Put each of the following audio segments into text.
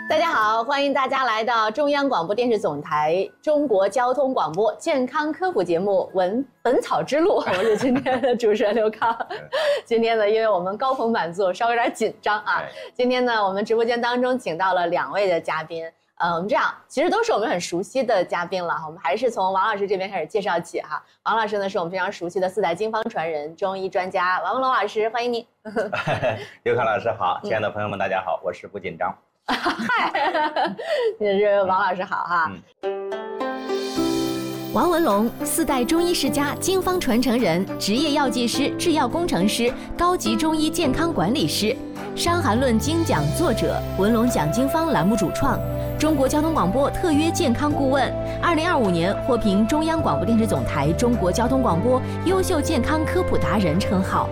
大家好，欢迎大家来到中央广播电视总台中国交通广播健康科普节目《本草之路》，我是今天的主持人刘康。今天呢，因为我们高朋满座，稍微有点紧张啊。今天呢，我们直播间当中请到了2位的嘉宾。我们这样，其实都是我们很熟悉的嘉宾了。我们还是从王老师这边开始介绍起哈。王老师呢，是我们非常熟悉的4代经方传人、中医专家王文龙老师，欢迎你。 刘康老师好，亲爱的朋友们，大家好，我是不紧张。 嗨，你是王老师好哈。 王文龙，4代中医世家、经方传承人，职业药剂师、制药工程师，高级中医健康管理师，《伤寒论》精讲作者，文龙讲经方栏目主创，中国交通广播特约健康顾问，2025年获评中央广播电视总台中国交通广播优秀健康科普达人称号。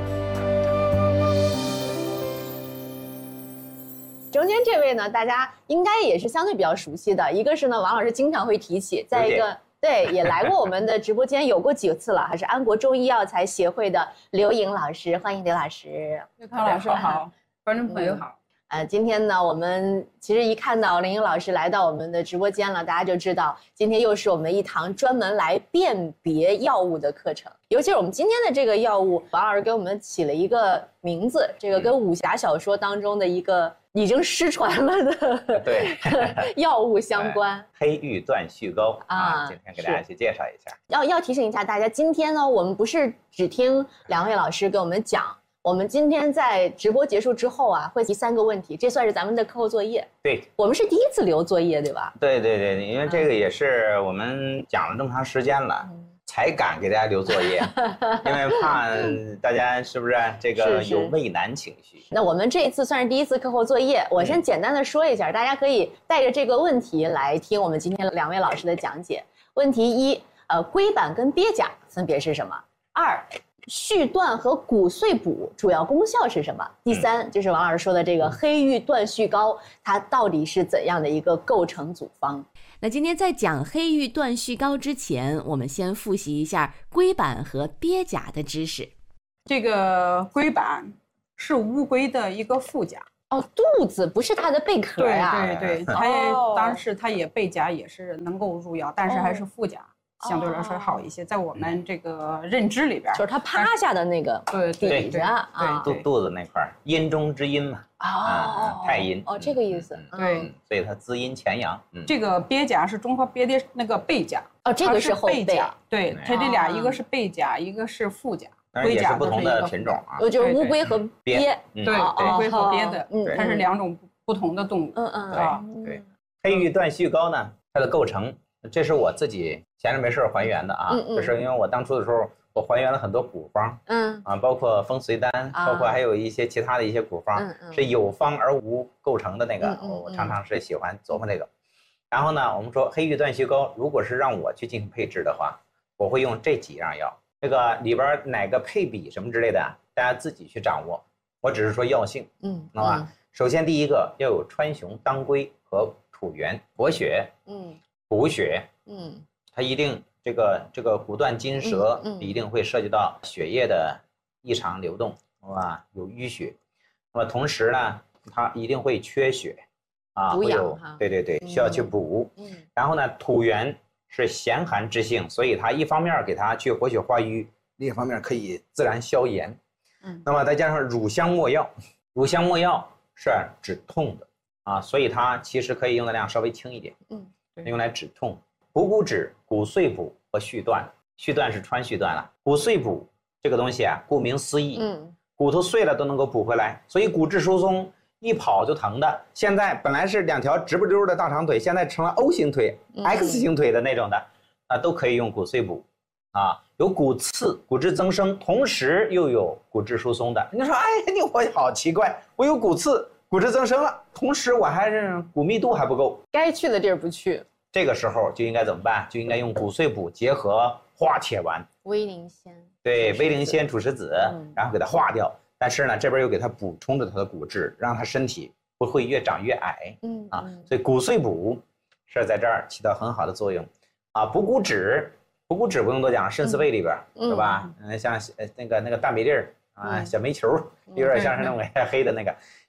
中间这位呢，大家应该也是相对比较熟悉的，一个是呢，王老师经常会提起，再一个对也来过我们的直播间有过几次了，还是安国中医药材协会的刘颖老师，欢迎刘老师。 刘康老师好，观众朋友好。 今天呢，我们其实一看到林颖老师来到我们的直播间了，大家就知道今天又是我们一堂专门来辨别药物的课程。尤其是我们今天的这个药物，王老师给我们起了一个名字，这个跟武侠小说当中的一个已经失传了的对药物相关。 黑玉断续膏啊，今天给大家去介绍一下。 要提醒一下大家，今天呢，我们不是只听2位老师给我们讲。我们今天在直播结束之后啊，会提3个问题，这算是咱们的课后作业。 对， 我们是第一次留作业，对吧？ 对，因为这个也是我们讲了这么长时间了，才敢给大家留作业，因为怕大家是不是这个有畏难情绪。 那我们这一次算是第一次课后作业，我先简单的说一下，大家可以带着这个问题来听我们今天2位老师的讲解。问题1，龟板跟鳖甲分别是什么？2，续断和骨碎补主要功效是什么？第3，就是王老师说的这个黑玉断续膏，它到底是怎样的一个构成组方？ 那今天在讲黑玉断续膏之前，我们先复习一下龟板和鳖甲的知识。 这个龟板是乌龟的一个腹甲。 哦，肚子不是它的贝壳啊。 对，它也当然是它也背甲也是能够入药，但是还是腹甲。相对来说好一些，在我们这个认知里边， 就是它趴下的那个底下啊， 肚子那块阴中之阴嘛，太阴这个意思， 对， 所以它滋阴潜阳。 这个鳖甲是中华鳖的那个背甲， 这个是后背甲，对，它这俩一个是背甲，一个是腹甲， 龟甲不同的品种啊， 就是乌龟和鳖， 对，乌龟和鳖的，它是2种不同的动物， 对。黑玉断续膏呢，它的构成。这是我自己闲着没事还原的啊，就是因为我当初的时候，我还原了很多古方，包括风随丹，包括还有一些其他的一些古方，是有方而无构成的那个，我常常是喜欢琢磨这个。然后呢，我们说黑玉断续膏，如果是让我去进行配置的话，我会用这几样药，这个里边哪个配比什么之类的，大家自己去掌握，我只是说药性，好吧？首先第一个要有川芎、当归和土元活血，补血，它一定这个骨断筋折，一定会涉及到血液的异常流动，有淤血。那么同时呢，它一定会缺血补养哈， 对，需要去补。然后呢，土元是咸寒之性，所以它一方面给它去活血化瘀，另一方面可以自然消炎。那么再加上乳香没药，乳香没药是止痛的所以它其实可以用的量稍微轻一点。用来止痛，补骨止、骨碎补和续断。续断是川续断了，骨碎补这个东西啊，顾名思义，骨头碎了都能够补回来，所以骨质疏松一跑就疼的。现在本来是2条直不溜的大长腿，现在成了 O 型腿、X 型腿的那种的，都可以用骨碎补有骨刺、骨质增生，同时又有骨质疏松的。你说，我好奇怪，我有骨刺。骨质增生了，同时我还是骨密度还不够， 该去的地儿不去。 这个时候就应该怎么办？就应该用骨碎补结合化铁丸、 威灵仙， 对，威灵仙、土石子，然后给它化掉。但是呢，这边又给它补充着它的骨质，让它身体不会越长越矮。所以骨碎补是在这儿起到很好的作用补骨脂不用多讲，肾四味里边是吧？像那个大米粒儿小煤球，有点像是那种黑的那个。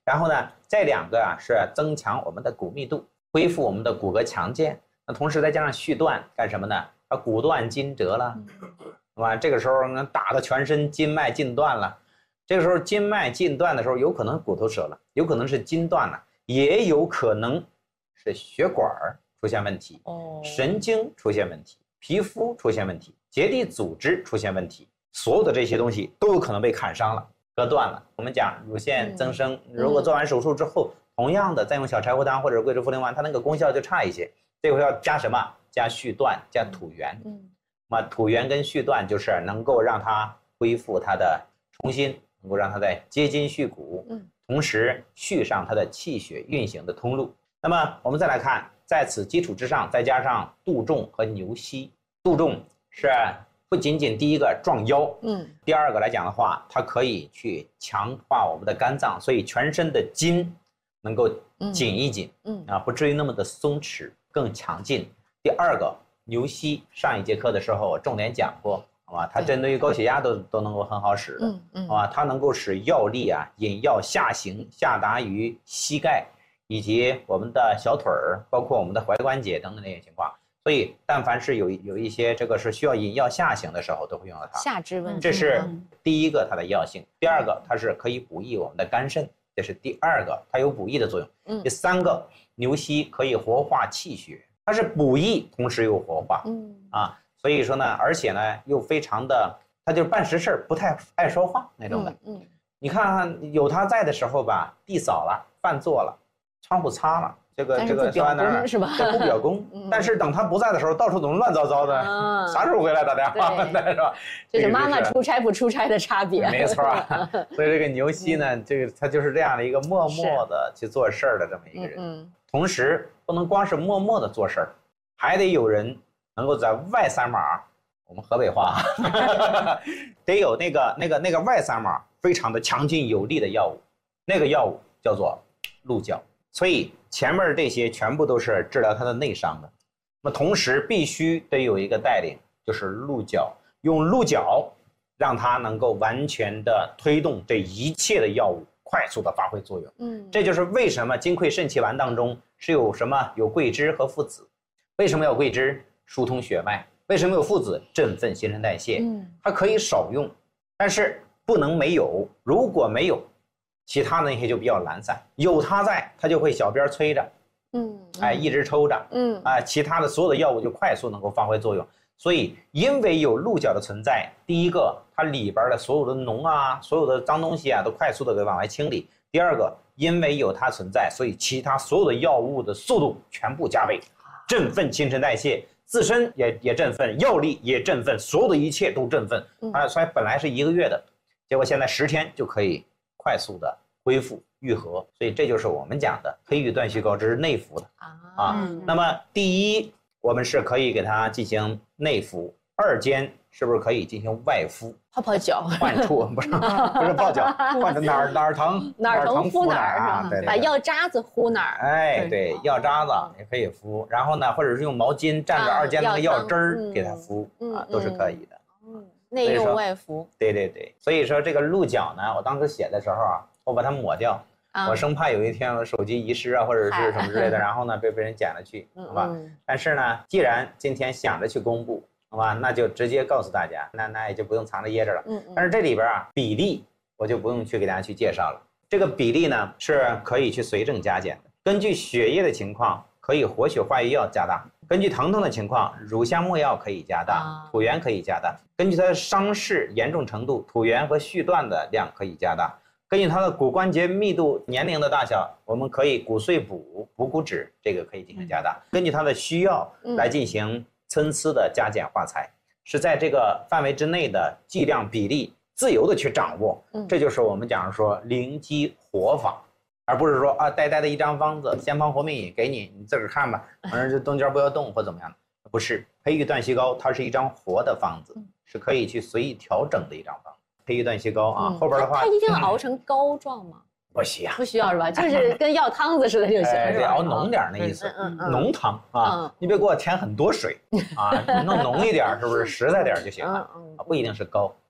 然后呢，这2个啊是增强我们的骨密度，恢复我们的骨骼强健。那同时再加上续断，干什么呢？它骨断筋折了，是吧？这个时候呢，打的全身筋脉尽断了。这个时候筋脉尽断的时候，有可能骨头折了，有可能是筋断了，也有可能是血管出现问题，神经出现问题，皮肤出现问题，结缔组织出现问题，所有的这些东西都有可能被砍伤了、割断了。我们讲乳腺增生，如果做完手术之后，同样的再用小柴胡汤或者桂枝茯苓丸，它那个功效就差一些。这回要加什么？加续断，加土元。那么土元跟续断就是能够让它恢复它的重新，能够让它在接筋续骨，同时续上它的气血运行的通路。那么我们再来看，在此基础之上，再加上杜仲和牛膝。杜仲是不仅仅第一个壮腰，第二个来讲的话，它可以去强化我们的肝脏，所以全身的筋能够紧一紧，不至于那么的松弛，更强劲。第二个牛膝，上一节课的时候我重点讲过，好吧？它针对于高血压都能够很好使的，好吧？它能够使药力啊引药下行，下达于膝盖以及我们的小腿儿，包括我们的踝关节等等这些情况。所以，但凡是有一些这个是需要引药下行的时候，都会用到它。 下肢问题， 这是第一个它的药性。第二个，它是可以补益我们的肝肾，这是第二个，它有补益的作用。第三个，牛膝可以活化气血，它是补益同时又活化。所以说呢，而且呢又非常的，它就是办实事不太爱说话那种的。你看有他在的时候吧，地扫了，饭做了，窗户擦了。这个表功是吧？ 不表功，但是等他不在的时候，到处怎么乱糟糟的？啥时候回来打电话是吧？ 这是妈妈出差不出差的差别。 没错，所以这个牛膝呢，这个他就是这样的一个默默的去做事儿的这么一个人。同时不能光是默默的做事儿，还得有人能够在外三码，我们河北话得有那个外三码非常的强劲有力的药物，那个药物叫做鹿角。所以前面这些全部都是治疗它的内伤的，那么同时必须得有一个带领，就是鹿角，用鹿角让它能够完全的推动这一切的药物快速的发挥作用。这就是为什么金匮肾气丸当中是有什么有桂枝和附子。为什么有桂枝？疏通血脉。为什么有附子？振奋新陈代谢。它可以少用，但是不能没有。如果没有，其他的那些就比较懒散，有它在，它就会小鞭催着，一直抽着，其他的所有的药物就快速能够发挥作用。所以，因为有鹿角的存在，第一个，它里边的所有的脓啊，所有的脏东西啊，都快速的给往外清理；第二个，因为有它存在，所以其他所有的药物的速度全部加倍，振奋新陈代谢，自身也振奋，药力也振奋，所有的一切都振奋。所以本来是1个月的，结果现在10天就可以快速的恢复愈合，所以这就是我们讲的黑玉断续膏，这是内服的那么第一，我们是可以给它进行内服；二间是不是可以进行外敷？ 泡脚， 患处不是泡脚，患者哪儿疼敷哪儿啊？对， 把药渣子敷哪儿？ 哎，对，药渣子也可以敷，然后呢，或者是用毛巾蘸着二间那个药汁儿给它敷都是可以的。 内用外服。 对，所以说这个鹿角呢，我当时写的时候啊，我把它抹掉，我生怕有一天我手机遗失啊，或者是什么之类的，然后呢被人捡了去，好吧？但是呢，既然今天想着去公布，好吧，那就直接告诉大家，那也就不用藏着掖着了。但是这里边啊，比例我就不用去给大家去介绍了。这个比例呢是可以去随症加减的，根据血液的情况，可以活血化瘀药加大。根据疼痛的情况，乳香没药可以加大，土元可以加大。根据它的伤势严重程度，土元和续断的量可以加大。根据它的骨关节密度、年龄的大小，我们可以骨碎补骨脂，这个可以进行加大。根据它的需要来进行参差的加减化裁，是在这个范围之内的剂量比例自由的去掌握。这就是我们讲说灵机活法。而不是说呆呆的一张方子，先方活命饮给你，你自个儿看吧，反正就中间不要动或怎么样的，不是。黑玉断续膏它是一张活的方子，是可以去随意调整的一张方子。黑玉断续膏后边的话， 它一定要熬成膏状吗？ 不需要， 不需要是吧？就是跟药汤子似的就行， 得熬浓点那意思，浓汤你别给我添很多水弄浓一点，是不是实在点就行了？不一定是膏。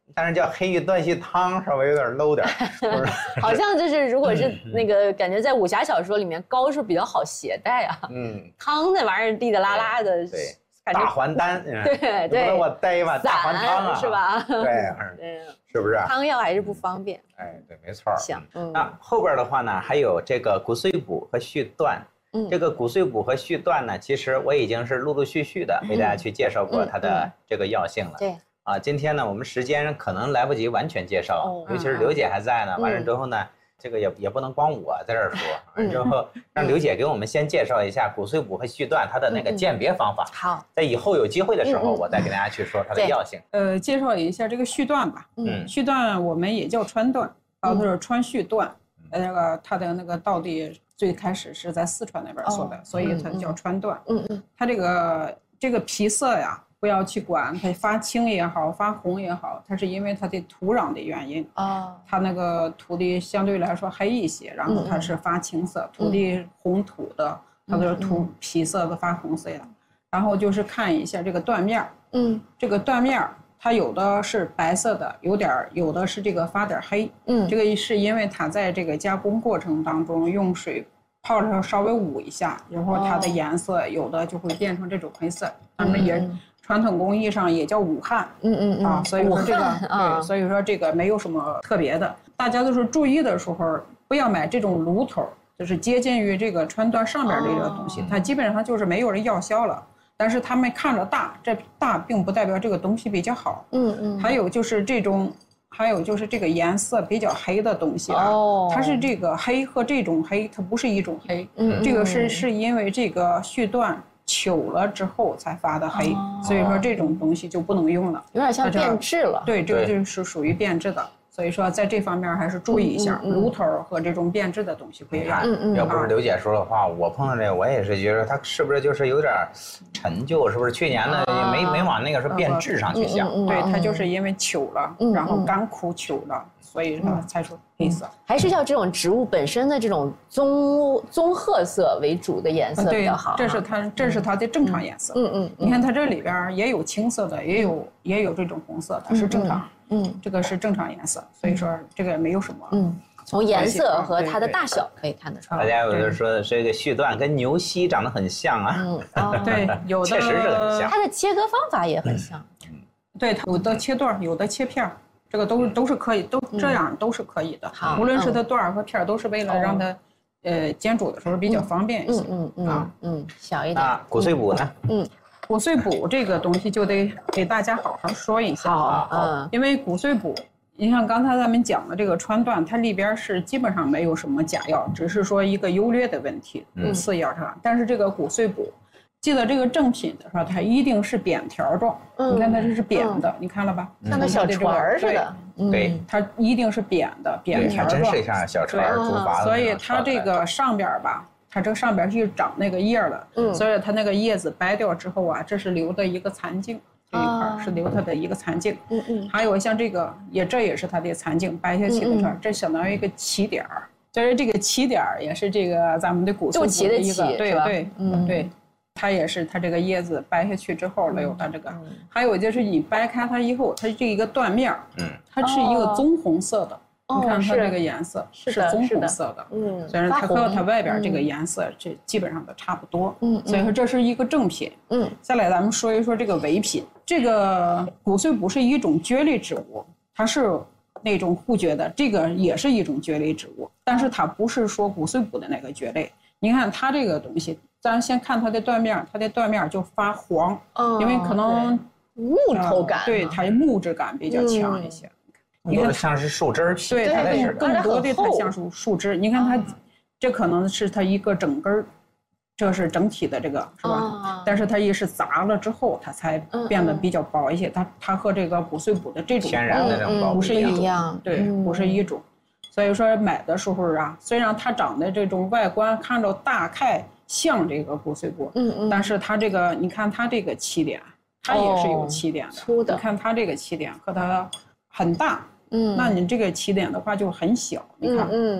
但是叫黑玉断续汤稍微有点 low 点， 好像就是如果是那个感觉在武侠小说里面，膏是比较好携带啊。汤那玩意儿滴滴啦啦的， 对，大还丹， 对， 不能我带嘛，大还汤啊， 是吧？ 对，是不是？ 汤药还是不方便。 哎，对，没错。 行， 那后边的话呢，还有这个骨髓补和续断。这个骨髓补和续断呢，其实我已经是陆陆续续的为大家去介绍过它的这个药性了。 对。 啊，今天呢，我们时间可能来不及完全介绍，尤其是刘姐还在呢。完了之后呢，这个也不能光我在这儿说，完之后让刘姐给我们先介绍一下骨髓补和续断它的那个鉴别方法。 好， 在以后有机会的时候，我再给大家去说它的药性。 介绍一下这个续断吧。续断我们也叫穿断，或者是穿续断。那个它的那个道地最开始是在四川那边说的，所以它叫穿断。它这个皮色呀。不要去管它发青也好，发红也好，它是因为它的土壤的原因它那个土地相对来说黑一些，然后它是发青色，土地红土的，它就是土皮色的发红色的。然后就是看一下这个断面，这个断面它有的是白色的，有的是这个发点黑，这个是因为它在这个加工过程当中用水泡着稍微捂一下，然后它的颜色有的就会变成这种黑色，它们也。传统工艺上也叫武汉，所以说这个对，所以说这个没有什么特别的。大家都是注意的时候，不要买这种炉头，就是接近于这个穿断上边这个东西，它基本上就是没有人药效了。但是他们看着大，这大并不代表这个东西比较好。还有就是这个颜色比较黑的东西啊，它是这个黑和这种黑，它不是一种黑。这个是因为这个续断。糗了之后才发的黑，所以说这种东西就不能用了， 有点像变质了。 对，这个就是属于变质的，所以说在这方面还是注意一下，炉头和这种变质的东西不一样。 要不是刘姐说的话，我碰到这个我也是觉得它是不是就是有点陈旧，是不是？去年呢也没往那个说变质上去想， 对，它就是因为糗了，然后干枯糗了，所以说才说黑色。 还是要这种植物本身的这种棕褐色为主的颜色比较好。 这是它的正常颜色。你看它这里边也有青色的，也有这种红色，它是正常。这个是正常颜色，所以说这个没有什么。 从颜色和它的大小可以看得出来。 大家有的说这个续断跟牛膝长得很像啊。 对，有的确实是很像。 它的切割方法也很像。 对，有的切段，有的切片。这个都是可以，都这样都是可以的。无论是它段和片，都是为了让它煎煮的时候比较方便一些。 小一点。 骨髓补呢？ 骨髓补这个东西就得给大家好好说一下。 好， 因为骨髓补，你像刚才咱们讲的这个穿断，它里边是基本上没有什么假药，只是说一个优劣的问题，次要上。但是这个骨髓补。记得这个正品的时候，它一定是扁条状。你看它这是扁的，你看了吧？ 像个小船似的。 对， 它一定是扁的，扁条状。 真是像小船竹筏。 所以它这个上边吧，它这个上边是长那个叶了。所以它那个叶子掰掉之后啊，这是留的一个残茎，这一块是留它的一个残茎。还有像这个这也是它的残茎掰下去的这儿，这相当于一个起点儿。就是这个起点儿也是这个咱们的骨髓补的一个，对。它也是它这个叶子掰下去之后留它这个，还有就是你掰开它以后，它这一个断面，它是一个棕红色的，你看它这个颜色是棕红色的，虽然它和它外边这个颜色这基本上都差不多，所以说这是一个正品。再来咱们说一说这个伪品，这个骨髓补是一种蕨类植物，它是那种护蕨的，这个也是一种蕨类植物，但是它不是说骨髓补的那个蕨类。你看它这个东西。咱先看它的断面，它的断面就发黄，因为可能木头感， 对，它木质感比较强一些。 你看像是树枝皮， 对，它更多的它像树枝。你看它，这可能是它一个整根儿，这是整体的这个是吧？但是它也是砸了之后，它才变得比较薄一些。它和这个骨髓补的这种天然的这种薄不是一样，对，不是一种。所以说买的时候啊，虽然它长的这种外观看着大概。像这个骨髓补，但是它这个，你看它这个起点，它也是有起点的， 粗的。 你看它这个起点和它很大，那你这个起点的话就很小，你看，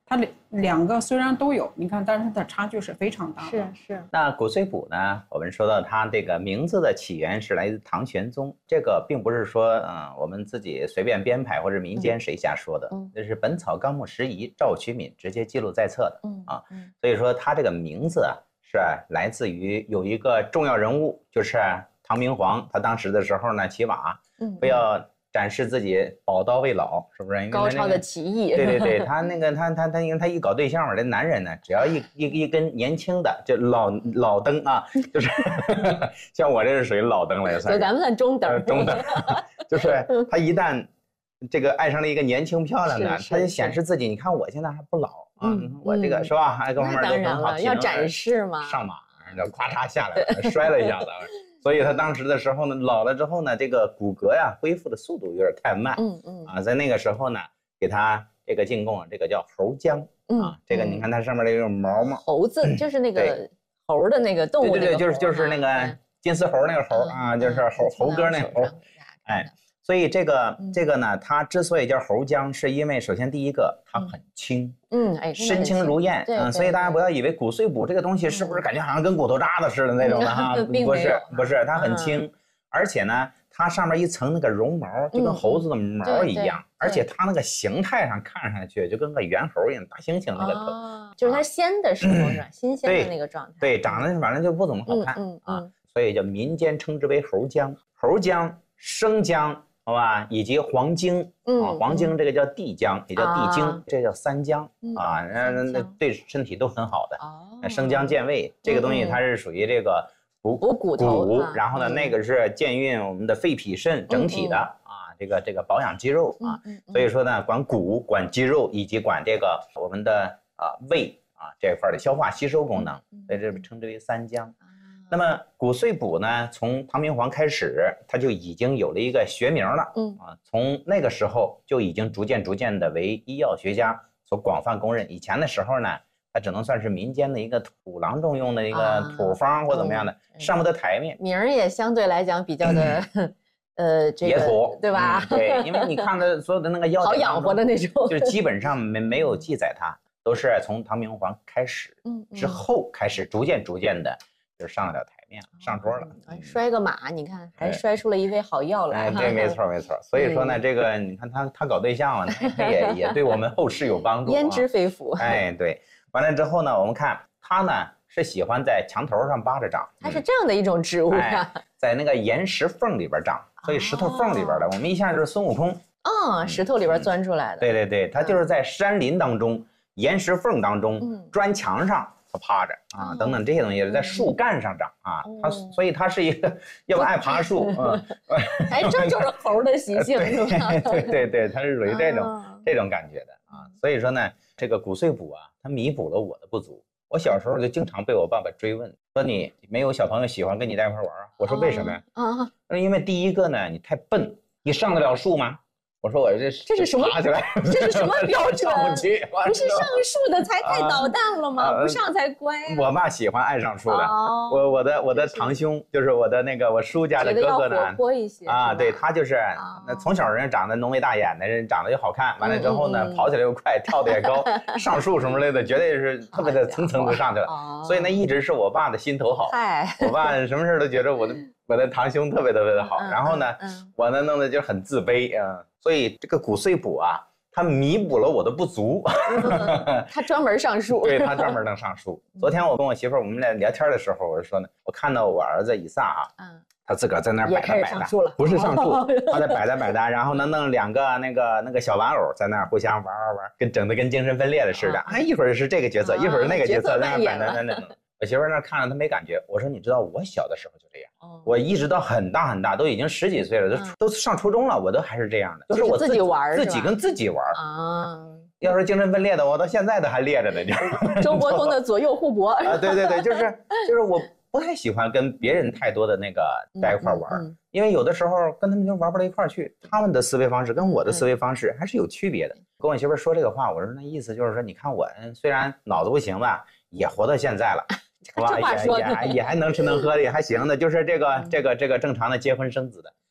它两个虽然都有，你看，但是它的差距是非常大的。 是。 那骨碎补呢？我们说到它这个名字的起源是来自唐玄宗，这个并不是说我们自己随便编排或者民间谁瞎说的，这是《本草纲目拾遗》赵渠敏直接记录在册的所以说它这个名字是来自于有一个重要人物，就是唐明皇，他当时的时候呢骑马，不要展示自己宝刀未老，是不是？ 高超的棋艺。 对，他那个因为他一搞对象嘛，这男人呢，只要一跟年轻的就老登啊，就是像我这是属于老登了也算。 对，咱们算中登。 中登，就是他一旦这个爱上了一个年轻漂亮的，他就显示自己，你看我现在还不老啊，我这个是吧？还各方面都很好， 要展示嘛。 上马，然后咵嚓下来了，摔了一下子。所以他当时的时候呢，老了之后呢，这个骨骼呀恢复的速度有点太慢，在那个时候呢，给他这个进贡这个叫猴浆这个你看它上面这个毛嘛， 猴子就是那个猴的那个动物， 对，就是那个金丝猴那个猴啊，就是猴哥那猴，所以这个呢，它之所以叫猴浆，是因为首先第一个它很轻，身轻如燕，所以大家不要以为骨碎补这个东西是不是感觉好像跟骨头渣子似的那种的哈，不是，它很轻，而且呢，它上面一层那个绒毛就跟猴子的毛一样，而且它那个形态上看上去就跟个猿猴一样，大猩猩那个头， 就是它鲜的时候是吧？新鲜的那个状态， 对，长得反正就不怎么好看所以叫民间称之为猴浆、生姜。好吧，以及黄精黄精这个叫地姜，也叫地精，这叫三姜那对身体都很好的。生姜健胃，这个东西它是属于这个补骨头，然后呢，那个是健运我们的肺脾肾整体的这个保养肌肉所以说呢，管骨、管肌肉以及管这个我们的胃这块的消化吸收功能，所以这称之为三姜。那么骨碎补呢，从唐明皇开始，它就已经有了一个学名了，从那个时候就已经逐渐的为医药学家所广泛公认。以前的时候呢，它只能算是民间的一个土郎中用的一个土方或怎么样的，上不得台面， 名儿也相对来讲比较的这个野土， 对吧？ 对，因为你看的所有的那个药好养活的那种， 就是基本上没有记载它，都是从唐明皇开始之后开始逐渐的。就上了台面，上桌了。 摔个马，你看还摔出了一味好药来。 对，没错。所以说呢，这个你看他搞对象了，也对我们后世有帮助。 焉知非福？ 对。完了之后呢，我们看他呢是喜欢在墙头上扒着长。 它是这样的一种植物在那个岩石缝里边长，所以石头缝里边的，我们一下就是孙悟空。 石头里边钻出来的。 对，它就是在山林当中、岩石缝当中、砖墙上。它趴着等等这些东西在树干上长所以它是一个要不爱爬树这就是猴的习性是吧？ 对，它是属于这种感觉的所以说呢，这个骨碎补它弥补了我的不足。我小时候就经常被我爸爸追问，说你没有小朋友喜欢跟你在一块玩我说为什么呀？因为第一个呢，你太笨，你上得了树吗？我说我这是什么？这是什么标准？ 上不去， 不是上树的才太捣蛋了吗？不上才乖。 我爸喜欢爱上树的。我的堂兄就是我的那个我叔家的哥哥呢。 活泼一些对他就是那从小人长得浓眉大眼的人，长得又好看，完了之后呢跑起来又快，跳得也高，上树什么类的绝对是特别的层层就上去了。所以呢一直是我爸的心头好。我爸什么事都觉得我的堂兄特别的好。然后呢我呢弄得就很自卑所以这个骨碎补它弥补了我的不足。 他专门上树。 对，他专门能上树。昨天我跟我媳妇我们俩聊天的时候，我就说呢，我看到我儿子以撒他自个儿在那儿摆的，不是上树，他在摆的，然后呢弄两个那个小玩偶在那儿互相玩，整得跟精神分裂的似的。一会儿是这个角色，一会儿是那个角色在那摆的。我媳妇那看着他没感觉，我说你知道我小的时候就这样，我一直到很大，都已经10几岁了，都上初中了，我都还是这样的，就是我自己玩， 自己跟自己玩要是精神分裂的，我到现在都还裂着呢。 周伯通的左右互搏对，就是我不太喜欢跟别人太多的那个在一块玩，因为有的时候跟他们就玩不到一块去，他们的思维方式跟我的思维方式还是有区别的。跟我媳妇说这个话，我说那意思就是说，你看我虽然脑子不行吧，也活到现在了。 这话说也还能吃能喝的，也还行的，就是这个正常的结婚生子的。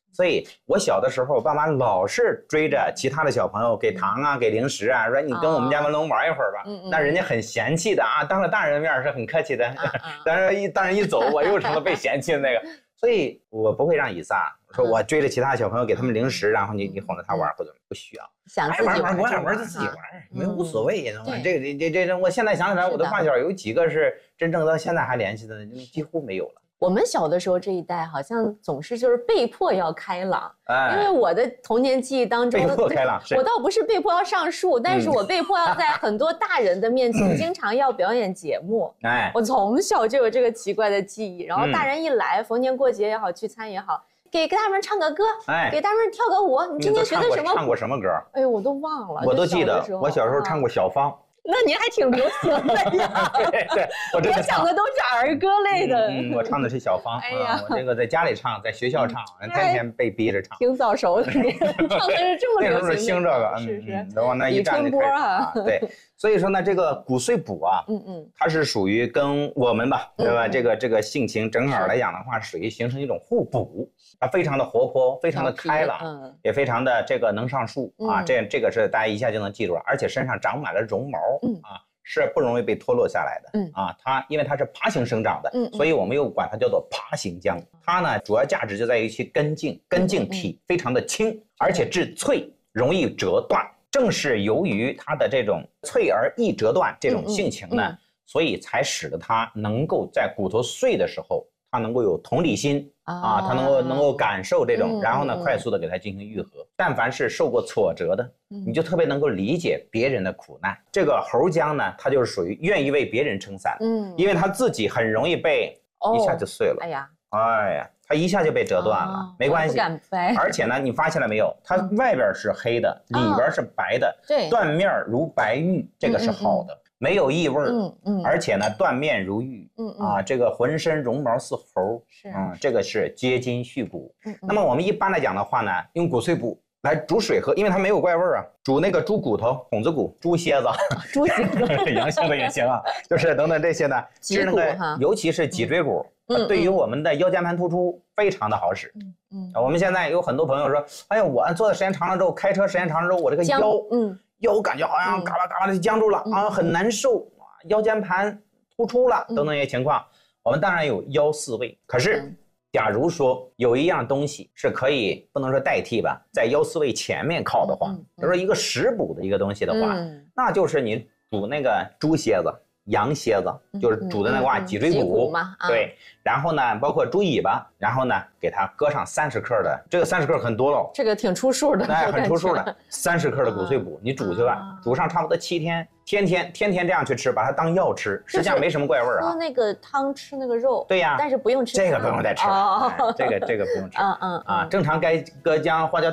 所以我小的时候，我爸妈老是追着其他的小朋友给糖啊、给零食啊，说你跟我们家文龙玩一会儿吧。那人家很嫌弃的啊，当着大人面是很客气的，但是大人一走，我又成了被嫌弃的那个。所以我不会让以撒说我追着其他小朋友给他们零食，然后你哄着他玩或者不需要。 想自己玩就自己玩，没无所谓。这我现在想起来，我的发小有几个是真正到现在还联系的，几乎没有了。 我们小的时候这一代好像总是就是被迫要开朗，因为我的童年记忆当中， 被迫开朗， 我倒不是被迫要上树，但是我被迫要在很多大人的面前经常要表演节目。我从小就有这个奇怪的记忆，然后大人一来，逢年过节也好，聚餐也好，给他们唱个歌，给他们跳个舞。你今天学的什么？ 唱过什么歌？ 哎呦，我都忘了。 我都记得，我小时候唱过小芳。 那您还挺流行的呀！ 对，我想的都是儿歌类的。 我唱的是小芳。哎呀，我这个在家里唱，在学校唱，天天被逼着唱。 挺早熟的，你唱的是这么流行的。 那时候是兴这个，是往那一站就开始啊。对，所以说呢，这个骨碎补啊，它是属于跟我们吧，对吧？这个性情正好来讲的话，属于形成一种互补。它非常的活泼，非常的开朗，也非常的这个能上树啊。这个是大家一下就能记住了，而且身上长满了绒毛啊，是不容易被脱落下来的啊。它因为它是爬行生长的，所以我们又管它叫做爬行姜。它呢主要价值就在于其根茎体非常的轻，而且质脆，容易折断。正是由于它的这种脆而易折断这种性情呢，所以才使得它能够在骨头碎的时候，它能够有同理心啊，它能够感受这种，然后呢，快速的给它进行愈合。但凡是受过挫折的，你就特别能够理解别人的苦难。这个猴姜呢，它就是属于愿意为别人撑伞，因为它自己很容易被一下就碎了。哎呀，它一下就被折断了，没关系。而且呢，你发现了没有？它外边是黑的，里边是白的，断面如白玉，这个是好的。没有异味而且呢断面如玉，这个浑身绒毛似猴，这个是接筋续骨。那么我们一般来讲的话呢，用骨碎补来煮水喝，因为它没有怪味啊。煮那个猪骨头、筒子骨、猪蝎子、羊蝎子也行啊，就是等等这些呢，吃那个，尤其是脊椎骨，对于我们的腰间盘突出非常的好使。我们现在有很多朋友说，哎呀，我做的时间长了之后，开车时间长了之后，我这个腰感觉好像嘎啦嘎啦的就僵住了啊，很难受啊，腰间盘突出了等等一些情况。我们当然有腰四味，可是假如说有一样东西是可以不能说代替吧，在腰四味前面靠的话，比如说一个食补的一个东西的话，那就是你煮那个猪蝎子、羊蝎子，就是煮的那个脊椎骨嘛，对，然后呢，包括猪尾巴，然后呢，给它搁上30克的，这个30克很多了， 这个挺出数的， 很出数的，30克的骨碎补，你煮去了，煮上差不多7天，天天这样去吃，把它当药吃，实际上没什么怪味啊。 喝那个汤吃那个肉， 对呀， 但是不用吃这个不用再吃，这个不用吃，正常该搁姜花椒。